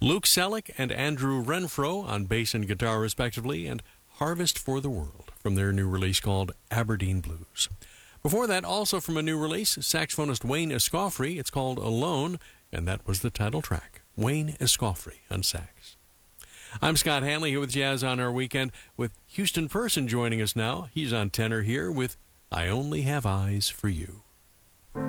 Luke Selleck and Andrew Renfro on bass and guitar respectively, and Harvest for the World from their new release called Aberdeen Blues. Before that, also from a new release, saxophonist Wayne Escoffery. It's called Alone, and that was the title track. Wayne Escoffery on sax. I'm Scott Hanley here with Jazz on Our Weekend, with Houston Person joining us now. He's on tenor here with I Only Have Eyes for You.